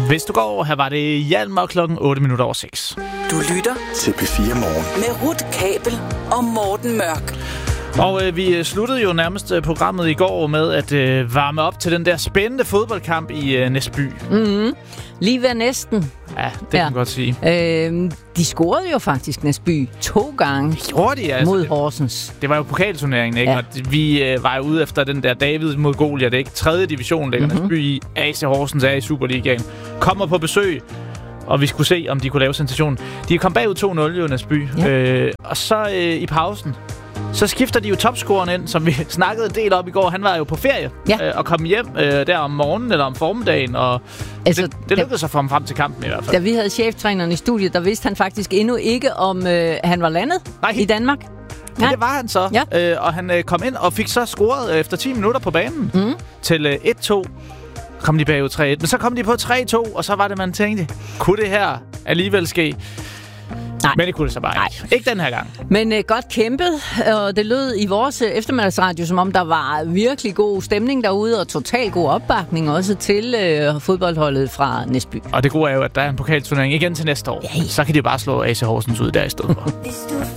Hvis du går over, her var det Hjalmar og 6:08. Du lytter til P4 Morgen med Ruth Kabel og Morten Mørk. Og vi sluttede jo nærmest programmet i går med at varme op til den der spændende fodboldkamp i Næsby. Mm-hmm. Lige ved næsten. Ja, det kan man godt sige. De scorede jo faktisk Næsby 2 gange mod Horsens. Det var jo pokalturneringen, ikke? Ja. Og vi var jo ude efter den der David mod Goliat, ikke? 3. division ligger Næsby i. AC Horsens er i Superligaen. Kommer på besøg, og vi skulle se, om de kunne lave sensationen. De kom bagud 2-0 jo Næsby. Ja. Og så i pausen, så skifter de jo topscoreren ind, som vi snakkede en del op i går. Han var jo på ferie og kom hjem der om morgenen eller om formiddagen. Og altså, det lykkedes at få ham frem til kampen i hvert fald. Da vi havde cheftræneren i studiet, der vidste han faktisk endnu ikke, om han var landet i Danmark. Men det var han så. Ja. Og han kom ind og fik så scoret efter 10 minutter på banen til 1-2. Kom de bagud 3-1. Men så kom de på 3-2, og så var det, man tænkte, kunne det her alligevel ske? Nej. Men det kunne det så bare ikke. Ikke den her gang. Men godt kæmpet, og det lød i vores eftermiddagsradio, som om der var virkelig god stemning derude, og total god opbakning også til fodboldholdet fra Næsby. Og det gode er jo, at der er en pokalturnering igen til næste år. Ja. Så kan de bare slå AC Horsens ud der i stedet for.